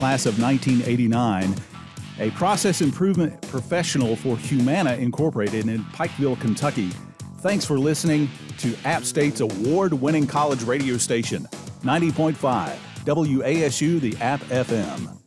class of 1989, a process improvement professional for Humana Incorporated in Pikeville, Kentucky. Thanks for listening to App State's award-winning college radio station, 90.5 WASU, the App FM.